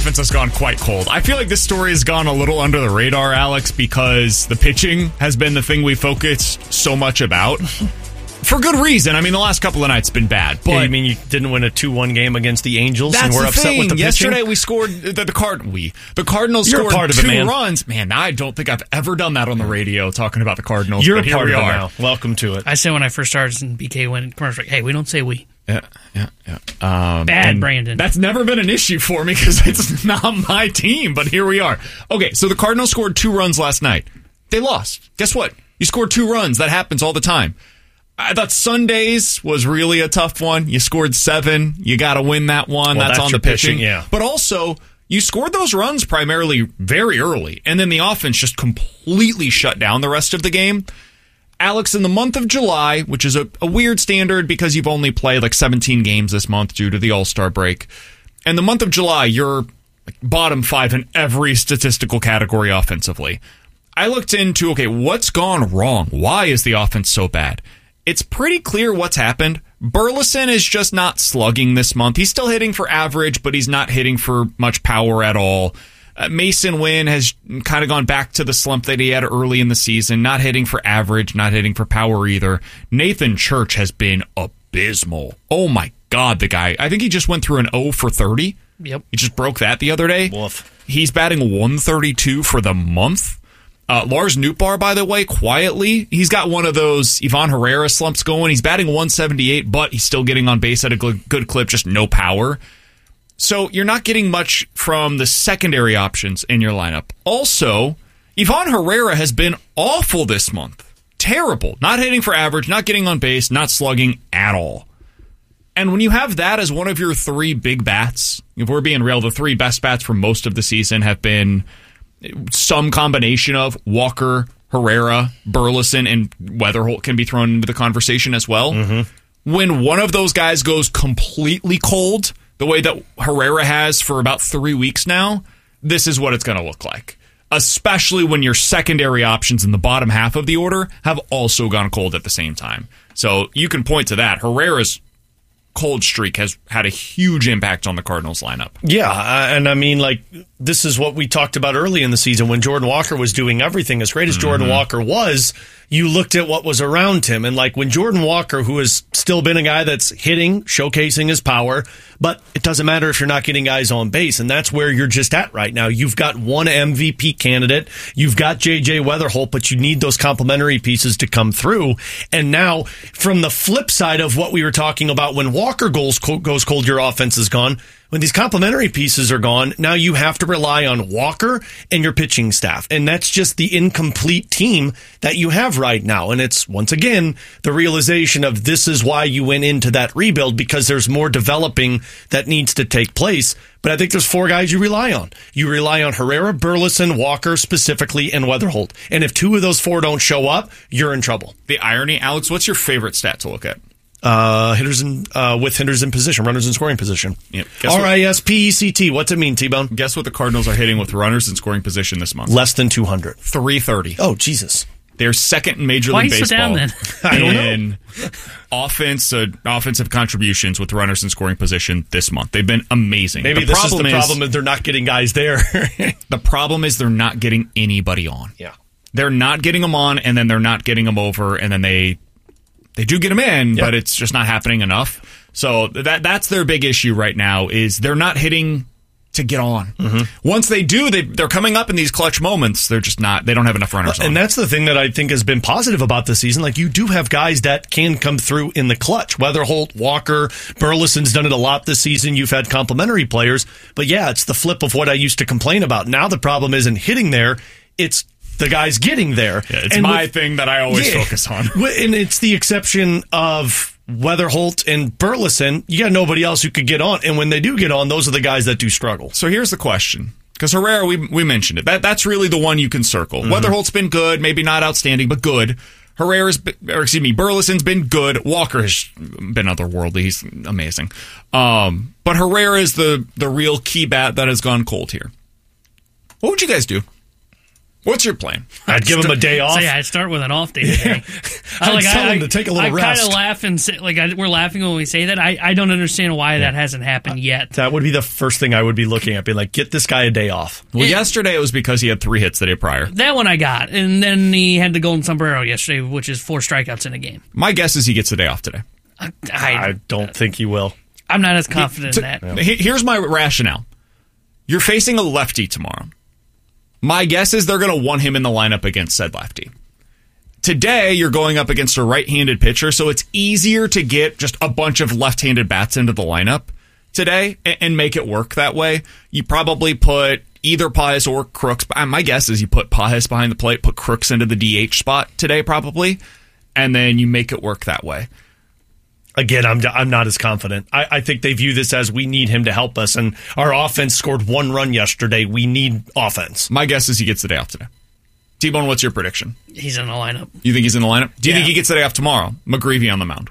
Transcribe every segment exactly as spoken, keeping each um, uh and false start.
offense has gone quite cold. I feel like this story has gone a little under the radar, Alex, because the pitching has been the thing we focused so much about. For good reason. I mean, the last couple of nights been bad. But yeah, you mean you didn't win a two one game against the Angels that's and we're the upset thing. with the pitching? Yesterday we scored the, the card. We the Cardinals You're scored part of two it, man. runs. Man, I don't think I've ever done that on the radio talking about the Cardinals. You're but here part we of it are. now. Welcome to it. I said when I first started and B K went in commercial, hey, we don't say we. Yeah, yeah, yeah. Um, Bad Brandon. That's never been an issue for me because it's not my team, but here we are. Okay, so the Cardinals scored two runs last night. They lost. Guess what? You scored two runs. That happens all the time. I thought Sundays was really a tough one. You scored seven. You got to win that one. Well, that's, that's on your the pitching. pitching, yeah. But also, you scored those runs primarily very early, and then the offense just completely shut down the rest of the game. Alex, in the month of July, which is a, a weird standard because you've only played like seventeen games this month due to the All-Star break. In the month of July, you're like bottom five in every statistical category offensively. I looked into, okay, what's gone wrong? Why is the offense so bad? It's pretty clear what's happened. Burleson is just not slugging this month. He's still hitting for average, but he's not hitting for much power at all. Uh, Mason Wynn has kind of gone back to the slump that he had early in the season, not hitting for average, not hitting for power either. Nathan Church has been abysmal. Oh my God, the guy. I think he just went through an oh for thirty. Yep. He just broke that the other day. Woof. He's batting one thirty-two for the month. Uh, Lars Nootbaar, by the way, quietly, he's got one of those Ivan Herrera slumps going. He's batting one seventy-eight, but he's still getting on base at a good, good clip, just no power. So you're not getting much from the secondary options in your lineup. Also, Ivan Herrera has been awful this month. Terrible. Not hitting for average, not getting on base, not slugging at all. And when you have that as one of your three big bats, if we're being real, the three best bats for most of the season have been some combination of Walker, Herrera, Burleson, and Weatherholt can be thrown into the conversation as well. Mm-hmm. When one of those guys goes completely cold, the way that Herrera has for about three weeks now, this is what it's going to look like. Especially when your secondary options in the bottom half of the order have also gone cold at the same time. So you can point to that. Herrera's cold streak has had a huge impact on the Cardinals lineup. Yeah, and I mean, like, this is what we talked about early in the season when Jordan Walker was doing everything. As great as mm-hmm. Jordan Walker was, you looked at what was around him. And, like, when Jordan Walker, who has still been a guy that's hitting, showcasing his power, but it doesn't matter if you're not getting guys on base, and that's where you're just at right now. You've got one M V P candidate, you've got J J Weatherholt, but you need those complementary pieces to come through. And now, from the flip side of what we were talking about, when Walker goes cold, goes cold your offense is gone. When these complementary pieces are gone, now you have to rely on Walker and your pitching staff. And that's just the incomplete team that you have right now. And it's, once again, the realization of this is why you went into that rebuild, because there's more developing that needs to take place. But I think there's four guys you rely on. You rely on Herrera, Burleson, Walker specifically, and Weatherholt. And if two of those four don't show up, you're in trouble. The irony, Alex, what's your favorite stat to look at? Uh, hitters in, uh, with hitters in position, runners in scoring position. Yep. R I S P E C T. What's it mean, T-Bone? Guess what the Cardinals are hitting with runners in scoring position this month? Less than two hundred. three thirty. Oh, Jesus. They're second in Major Why League are you so Baseball down, then? I don't in know. offense, uh, offensive contributions with runners in scoring position this month. They've been amazing. Maybe the this problem is the is, problem is they're not getting guys there. The problem is they're not getting anybody on. Yeah. They're not getting them on, and then they're not getting them over, and then they they do get them in, Yep. but it's just not happening enough. So that that's their big issue right now is they're not hitting to get on. Mm-hmm. Once they do, they, they're coming up in these clutch moments. They're just not, they don't have enough runners on. And that's the thing that I think has been positive about the season. Like, you do have guys that can come through in the clutch. Weatherholt, Walker, Burleson's done it a lot this season. You've had complementary players. But yeah, it's the flip of what I used to complain about. Now the problem isn't hitting there. It's the guys getting there. Yeah, it's and my with, thing that I always yeah, focus on. And it's the exception of Weatherholt and Burleson. You got nobody else who could get on. And when they do get on, those are the guys that do struggle. So here's the question. Because Herrera, we we mentioned it. That That's really the one you can circle. Mm-hmm. Weatherholt's been good, maybe not outstanding, but good. Herrera's, been, or excuse me, Burleson's been good. Walker has been otherworldly. He's amazing. Um, but Herrera is the, the real key bat that has gone cold here. What would you guys do? What's your plan? I'd give him a day off. So yeah, I'd start with an off day today. I'd like, tell I, him to take a little I rest. kind of laugh and say, like I, we're laughing when we say that. I, I don't understand why that hasn't happened yet. That would be the first thing I would be looking at. Be like, get this guy a day off. Well, yesterday it was because he had three hits the day prior. That one I got, and then he had the golden sombrero yesterday, which is four strikeouts in a game. My guess is he gets the day off today. I, I I, don't think he will. I'm not as confident To- in that. he- Here's my rationale. You're facing a lefty tomorrow. My guess is they're going to want him in the lineup against said lefty. Today, you're going up against a right-handed pitcher, so it's easier to get just a bunch of left-handed bats into the lineup today and, and make it work that way. You probably put either Pajes or Crooks. My guess is you put Pajes behind the plate, put Crooks into the D H spot today probably, and then you make it work that way. Again, I'm I'm not as confident. I, I think they view this as we need him to help us, and our offense scored one run yesterday. We need offense. My guess is he gets the day off today. T-Bone, what's your prediction? He's in the lineup. You think he's in the lineup? Do you Yeah. think he gets the day off tomorrow? McGreevy on the mound.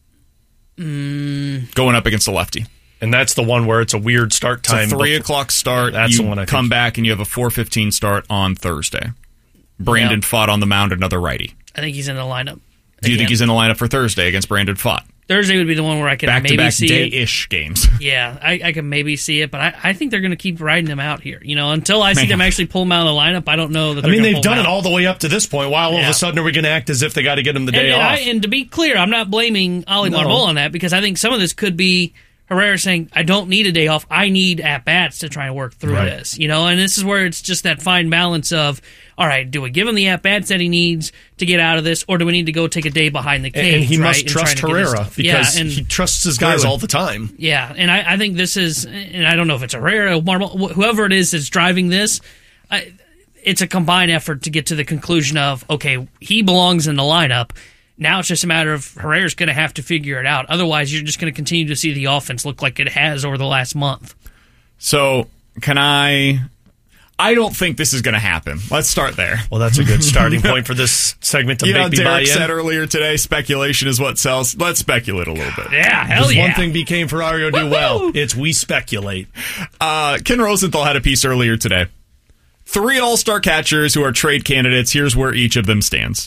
Mm. Going up against a lefty. And that's the one where it's a weird start time. It's a three but- o'clock start. That's you the one I come think. back and you have a four fifteen start on Thursday. Brandon Yeah. Pfaadt on the mound, another righty. I think he's in the lineup. Do you Again. think he's in the lineup for Thursday against Brandon Pfaadt? Thursday would be the one where I could Back to maybe back see day it. ish games. Yeah, I, I can maybe see it, but I, I think they're going to keep riding them out here. You know, until I see Man. them actually pull them out of the lineup, I don't know that. I They're mean, gonna they've pull done them it out. all the way up to this point. Why all of Yeah. a sudden are we going to act as if they got to get him the day and, and, off? I, and to be clear, I'm not blaming Ollie No. Marmol on that because I think some of this could be Herrera saying, I don't need a day off. I need at-bats to try and work through Right. this. You know, and this is where it's just that fine balance of, all right, do we give him the at-bats that he needs to get out of this, or do we need to go take a day behind the cage? and he right, must and try trust to get his Herrera stuff? because yeah, and, he trusts his guys Clearly. all the time. Yeah, and I, I think this is, and I don't know if it's Herrera, Marmol, wh- whoever it is that's driving this, I, it's a combined effort to get to the conclusion of, okay, he belongs in the lineup. Now it's just a matter of Herrera's going to have to figure it out. Otherwise, you're just going to continue to see the offense look like it has over the last month. So, can I... I don't think this is going to happen. Let's start there. Well, that's a good starting point for this segment to You know, make me buy Derek in. said earlier today, speculation is what sells. Let's speculate a little bit. Yeah, hell There's yeah. one thing B K and Ferrario do well. It's we speculate. Uh, Ken Rosenthal had a piece earlier today. Three all-star catchers who are trade candidates. Here's where each of them stands.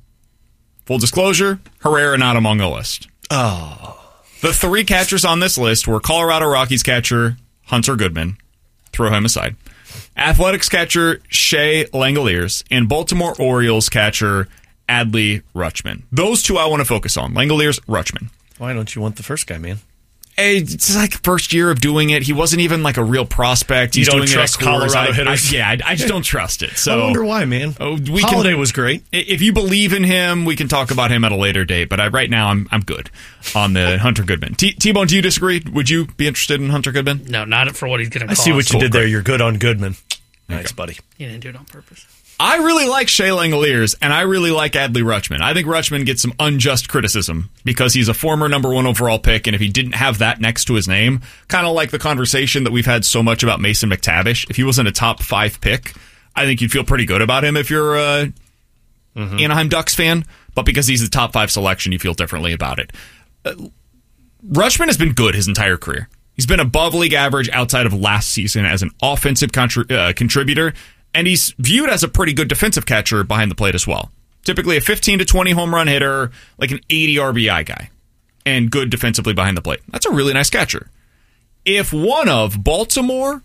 Full disclosure, Herrera not among the list. Oh. The three catchers on this list were Colorado Rockies catcher Hunter Goodman. Throw him aside. Athletics catcher Shea Langoliers and Baltimore Orioles catcher Adley Rutschman. Those two I want to focus on. Langoliers, Rutschman. Why don't you want the first guy, man? Hey, it's like first year of doing it. He wasn't even like a real prospect. He's You don't doing trust it at Coors. Colorado I- hitters? I, yeah, I, I just don't trust it. So I wonder why, man. Oh, we can- Holiday was great. if you believe in him, we can talk about him at a later date. But I, right now, I'm I'm good on the Hunter Goodman. T- T-Bone, do you disagree? Would you be interested in Hunter Goodman? No, not for what he's going to I cost. see what you Cool, did there. great. You're good on Goodman. Nice, buddy. He didn't do it on purpose. I really like Shea Langoliers, and I really like Adley Rutschman. I think Rutschman gets some unjust criticism because he's a former number one overall pick, and if he didn't have that next to his name, kind of like the conversation that we've had so much about Mason McTavish, if he wasn't a top five pick, I think you'd feel pretty good about him if you're a Mm-hmm. Anaheim Ducks fan, but because he's the top five selection, you feel differently about it. Uh, Rutschman has been good his entire career. He's been above league average outside of last season as an offensive contri- uh, contributor, and he's viewed as a pretty good defensive catcher behind the plate as well. Typically a fifteen to twenty home run hitter, like an eighty R B I guy, and good defensively behind the plate. That's a really nice catcher. If one of Baltimore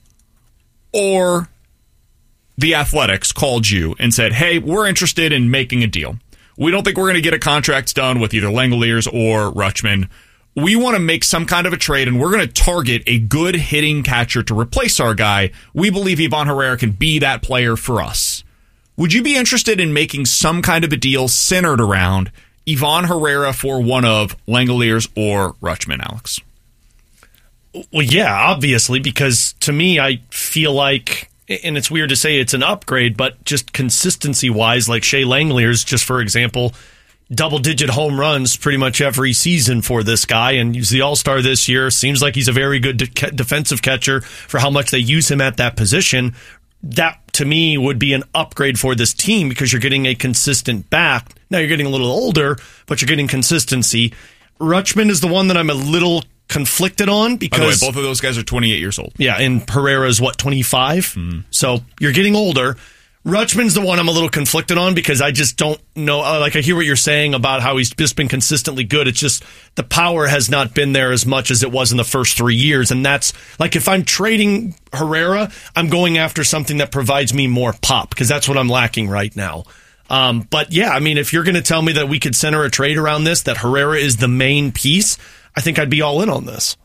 or the Athletics called you and said, hey, we're interested in making a deal. We don't think we're going to get a contract done with either Langoliers or Rutschman. We want to make some kind of a trade, and we're going to target a good hitting catcher to replace our guy. We believe Ivan Herrera can be that player for us. Would you be interested in making some kind of a deal centered around Ivan Herrera for one of Langoliers or Rutschman, Alex? Well, yeah, obviously, because to me, I feel like, and it's weird to say it's an upgrade, but just consistency-wise, like Shea Langoliers, just for example, double-digit home runs pretty much every season for this guy, and he's the all-star this year. Seems like he's a very good de- defensive catcher for how much they use him at that position. That, to me, would be an upgrade for this team because you're getting a consistent bat. Now, you're getting a little older, but you're getting consistency. Rutschman is the one that I'm a little conflicted on because... By the way, both of those guys are twenty-eight years old. Yeah, and Herrera is what, twenty-five? Mm. So you're getting older. Rutschman's the one I'm a little conflicted on because I just don't know. Like, I hear what you're saying about how he's just been consistently good. It's just the power has not been there as much as it was in the first three years. And that's like, if I'm trading Herrera, I'm going after something that provides me more pop because that's what I'm lacking right now. Um, but yeah, I mean, if you're going to tell me that we could center a trade around this, that Herrera is the main piece, I think I'd be all in on this.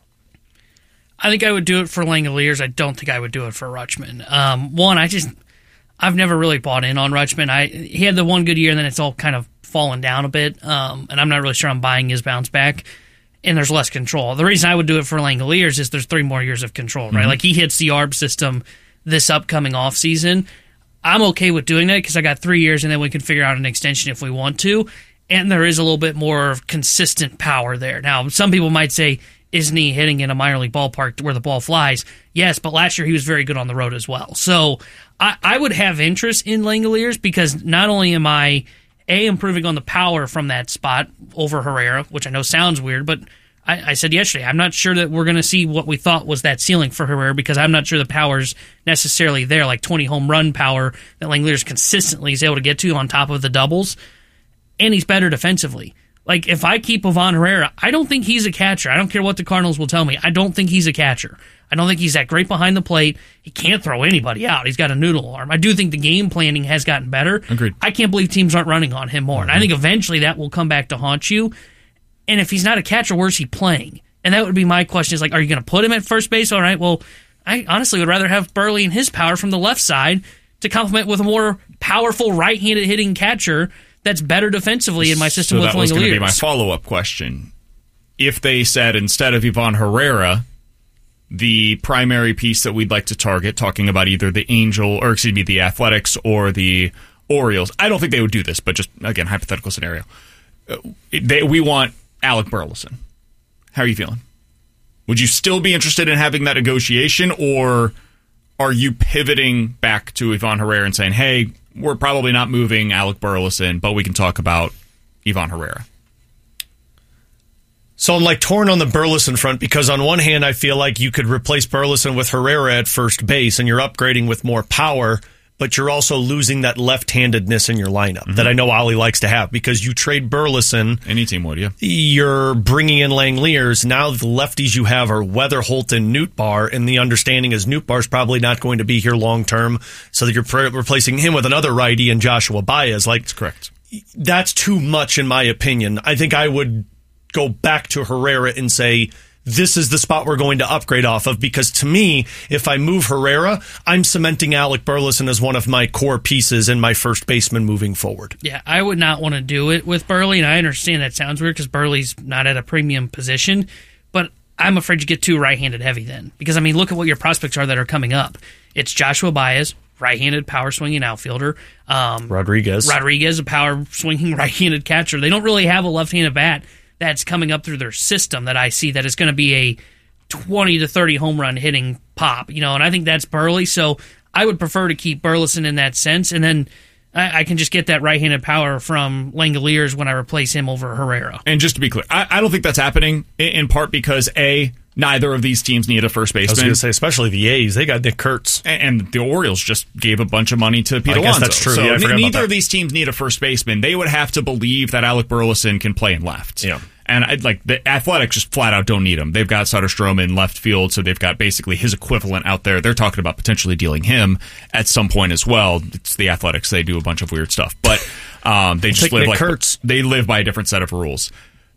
I think I would do it for Langeliers. I don't think I would do it for Rutschman. Um, one, I just... I've never really bought in on Rutschman. I he had the one good year, and then it's all kind of fallen down a bit, um, and I'm not really sure I'm buying his bounce back, and there's less control. The reason I would do it for Langeliers is there's three more years of control, right? Mm-hmm. Like, he hits the A R B system this upcoming offseason. I'm okay with doing that because I got three years, and then we can figure out an extension if we want to, and there is a little bit more consistent power there. Now, some people might say, isn't he hitting in a minor league ballpark where the ball flies? Yes, but last year he was very good on the road as well. So I, I would have interest in Langeliers because not only am I, A, improving on the power from that spot over Herrera, which I know sounds weird, but I, I said yesterday, I'm not sure that we're going to see what we thought was that ceiling for Herrera because I'm not sure the power's necessarily there, like twenty home run power that Langeliers consistently is able to get to on top of the doubles, and he's better defensively. Like, if I keep Ivan Herrera, I don't think he's a catcher. I don't care what the Cardinals will tell me. I don't think he's a catcher. I don't think he's that great behind the plate. He can't throw anybody out. He's got a noodle arm. I do think the game planning has gotten better. Agreed. I can't believe teams aren't running on him more. Mm-hmm. And I think eventually that will come back to haunt you. And if he's not a catcher, where's he playing? And that would be my question is, like, are you going to put him at first base? All right, well, I honestly would rather have Burley and his power from the left side to complement with a more powerful right-handed hitting catcher that's better defensively in my system so with Langeliers. That was going to be my follow-up question. If they said instead of Ivan Herrera, the primary piece that we'd like to target, talking about either the Angel, or excuse me, the Athletics or the Orioles, I don't think they would do this, but just, again, hypothetical scenario. They, we want Alec Burleson. How are you feeling? Would you still be interested in having that negotiation, or are you pivoting back to Ivan Herrera and saying, hey, we're probably not moving Alec Burleson, but we can talk about Ivan Herrera? So I'm like torn on the Burleson front because on one hand, I feel like you could replace Burleson with Herrera at first base and you're upgrading with more power, but you're also losing that left-handedness in your lineup mm-hmm. that I know Ollie likes to have because you trade Burleson. Any team would, yeah. You're bringing in Langeliers. Now the lefties you have are Weatherholt and Nootbaar, and the understanding is Nootbaar's probably not going to be here long-term, so that you're pre- replacing him with another righty and Joshua Baez. Like, that's correct. That's too much in my opinion. I think I would go back to Herrera and say, this is the spot we're going to upgrade off of, because to me, if I move Herrera, I'm cementing Alec Burleson as one of my core pieces in my first baseman moving forward. Yeah, I would not want to do it with Burley, and I understand that sounds weird because Burley's not at a premium position, but I'm afraid you get too right-handed heavy then. Because, I mean, look at what your prospects are that are coming up. It's Joshua Baez, right-handed power-swinging outfielder. Um, Rodriguez. Rodriguez, a power-swinging right-handed catcher. They don't really have a left-handed bat that's coming up through their system that I see that is going to be a twenty to thirty home run hitting pop, you know, and I think that's Burley. So I would prefer to keep Burleson in that sense, and then I, I can just get that right-handed power from Langeliers when I replace him over Herrera. And just to be clear, I, I don't think that's happening in, in part because A, neither of these teams need a first baseman. I was going to say, especially the A's. They got Nick Kurtz. And, and the Orioles just gave a bunch of money to Pete I Alonso. guess that's true. So yeah, I n- neither that. of these teams need a first baseman. They would have to believe that Alec Burleson can play in left. Yeah. And I'd like the Athletics just flat out don't need him. They've got Soderstrom in left field, so they've got basically his equivalent out there. They're talking about potentially dealing him at some point as well. It's the Athletics; they do a bunch of weird stuff, but um, they just live Nick like Kurtz. they live by a different set of rules.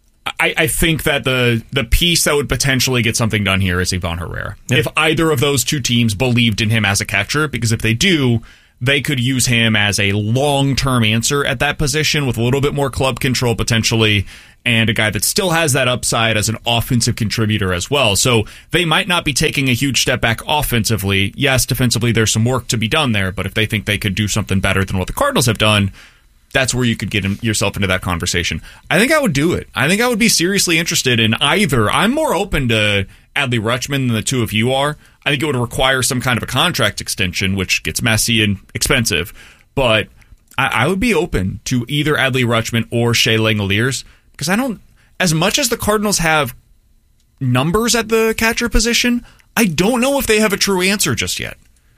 I, I think that the the piece that would potentially get something done here is Ivan Herrera. Yep. If either of those two teams believed in him as a catcher, because if they do, they could use him as a long-term answer at that position with a little bit more club control potentially, and a guy that still has that upside as an offensive contributor as well. So they might not be taking a huge step back offensively. Yes, defensively there's some work to be done there, but if they think they could do something better than what the Cardinals have done, that's where you could get yourself into that conversation. I think I would do it. I think I would be seriously interested in either. I'm more open to Adley Rutschman than the two of you are. I think it would require some kind of a contract extension, which gets messy and expensive. But I, I would be open to either Adley Rutschman or Shea Langeliers, because I don't, as much as the Cardinals have numbers at the catcher position, I don't know if they have a true answer just yet.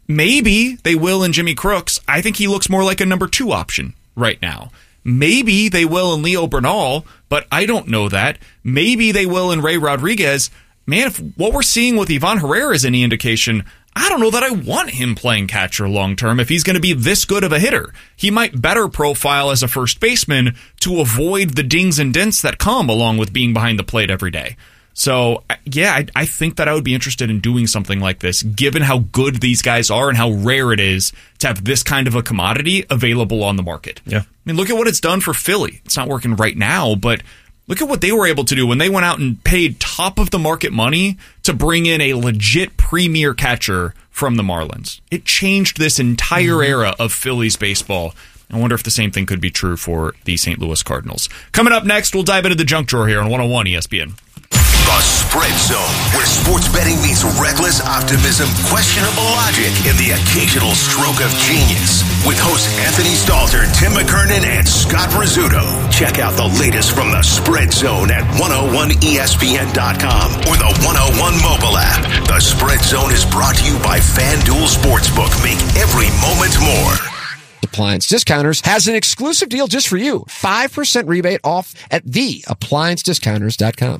Maybe they will in Jimmy Crooks. I think he looks more like a number two option right now. Maybe they will in Leo Bernal, but I don't know that. Maybe they will in Ray Rodriguez. Man, if what we're seeing with Ivan Herrera is any indication, I don't know that I want him playing catcher long term if he's going to be this good of a hitter. He might better profile as a first baseman to avoid the dings and dents that come along with being behind the plate every day. So, yeah, I, I think that I would be interested in doing something like this, given how good these guys are and how rare it is to have this kind of a commodity available on the market. Yeah. I mean, look at what it's done for Philly. It's not working right now, but look at what they were able to do when they went out and paid top of the market money to bring in a legit premier catcher from the Marlins. It changed this entire mm-hmm. era of Phillies baseball. I wonder if the same thing could be true for the Saint Louis Cardinals. Coming up next, we'll dive into the junk drawer here on one oh one E S P N. The Spread Zone, where sports betting meets reckless optimism, questionable logic, and the occasional stroke of genius. With hosts Anthony Stalter, Tim McKernan, and Scott Rizzuto. Check out the latest from the Spread Zone at one oh one E S P N dot com or the one oh one mobile app. The Spread Zone is brought to you by FanDuel Sportsbook. Make every moment more. Appliance Discounters has an exclusive deal just for you. five percent rebate off at the appliance discounters dot com.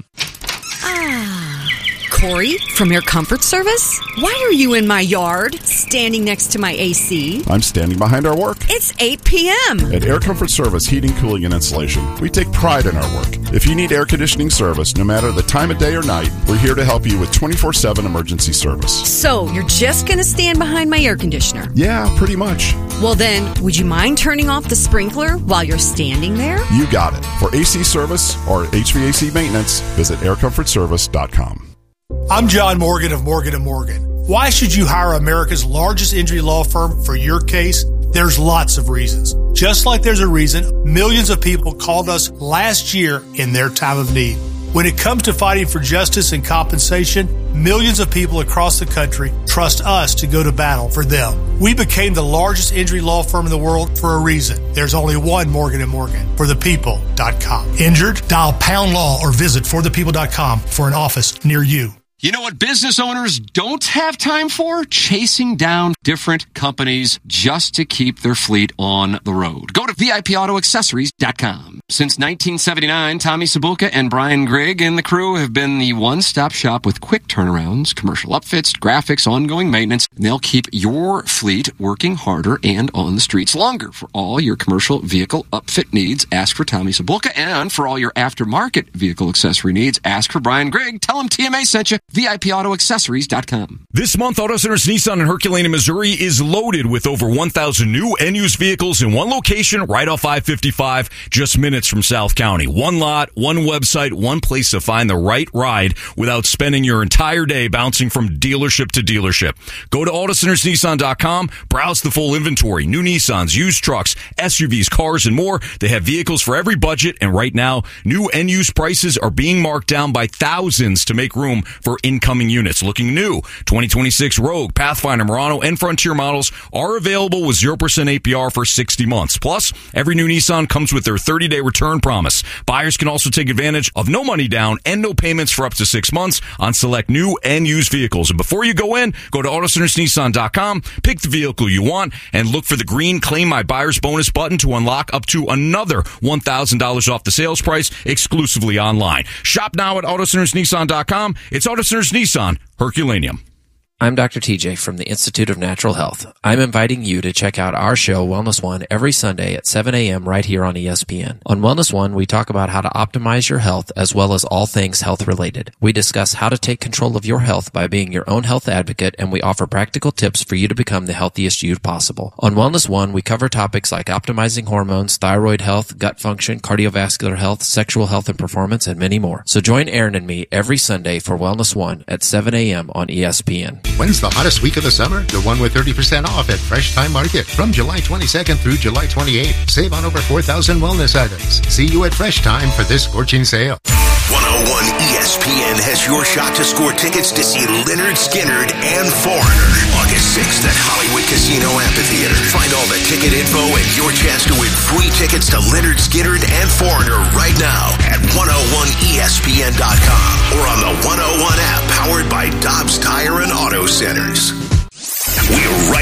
Ah, Corey from Air Comfort Service? Why are you in my yard, standing next to my A C? I'm standing behind our work. It's eight p.m. At Air Comfort Service Heating, Cooling, and Insulation, we take pride in our work. If you need air conditioning service, no matter the time of day or night, we're here to help you with twenty-four seven emergency service. So, you're just going to stand behind my air conditioner? Yeah, pretty much. Well then, would you mind turning off the sprinkler while you're standing there? You got it. For A C service or H V A C maintenance, visit air comfort service dot com. I'm John Morgan of Morgan and Morgan. Why should you hire America's largest injury law firm for your case? There's lots of reasons. Just like there's a reason millions of people called us last year in their time of need. When it comes to fighting for justice and compensation, millions of people across the country trust us to go to battle for them. We became the largest injury law firm in the world for a reason. There's only one Morgan and Morgan, for the people dot com. Injured? Dial pound law or visit for the people dot com for an office near you. You know what business owners don't have time for? Chasing down different companies just to keep their fleet on the road. Go to V I P auto accessories dot com. Since nineteen seventy-nine, Tommy Sabulka and Brian Grigg and the crew have been the one-stop shop with quick turnarounds, commercial upfits, graphics, ongoing maintenance, and they'll keep your fleet working harder and on the streets longer. For all your commercial vehicle upfit needs, ask for Tommy Sabulka, and for all your aftermarket vehicle accessory needs, ask for Brian Grigg. Tell him T M A sent you. V I P auto accessories dot com. This month, Auto Centers Nissan in Herculaneum, Missouri is loaded with over one thousand new and used vehicles in one location right off I fifty-five, just minutes from South County. One lot, one website, one place to find the right ride without spending your entire day bouncing from dealership to dealership. Go to Auto Centers Nissan dot com, browse the full inventory, new Nissans, used trucks, S U Vs, cars, and more. They have vehicles for every budget, and right now, new and used prices are being marked down by thousands to make room for incoming units. Looking new, twenty twenty-six Rogue, Pathfinder, Murano, and Frontier models are available with zero percent A P R for sixty months. Plus, every new Nissan comes with their thirty-day return promise. Buyers can also take advantage of no money down and no payments for up to six months on select new and used vehicles. And before you go in, go to Auto Centers Nissan dot com, pick the vehicle you want, and look for the green Claim My Buyer's Bonus button to unlock up to another one thousand dollars off the sales price exclusively online. Shop now at Auto Centers Nissan dot com. It's Auto Centers Nissan, Herculaneum. I'm Doctor T J from the Institute of Natural Health. I'm inviting you to check out our show, Wellness One, every Sunday at seven a.m. right here on E S P N. On Wellness One, we talk about how to optimize your health as well as all things health related. We discuss how to take control of your health by being your own health advocate, and we offer practical tips for you to become the healthiest you possible. On Wellness One, we cover topics like optimizing hormones, thyroid health, gut function, cardiovascular health, sexual health and performance, and many more. So join Aaron and me every Sunday for Wellness One at seven a.m. on E S P N. When's the hottest week of the summer? The one with thirty percent off at Fresh Time Market. From July twenty-second through July twenty-eighth. Save on over four thousand wellness items. See you at Fresh Time for this scorching sale. one oh one E S P N has your shot to score tickets to see Lynyrd Skynyrd and Foreigner. August sixth at Hollywood Casino Amphitheater. Find all the ticket info and your chance to win free tickets to Lynyrd Skynyrd and Foreigner right now at one oh one E S P N dot com or on the one oh one app powered by Dobbs Tire and Auto Centers. We're right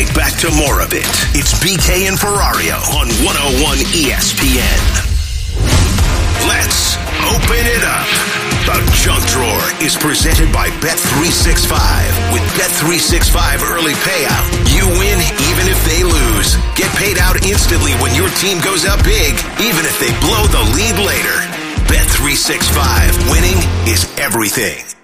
right back to more of it. It's B K and Ferrario on one oh one E S P N. Let's open it up. The Junk Drawer is presented by Bet three sixty-five. With Bet three sixty-five early payout, you win even if they lose. Get paid out instantly when your team goes up big, even if they blow the lead later. Bet three sixty-five. Winning is everything.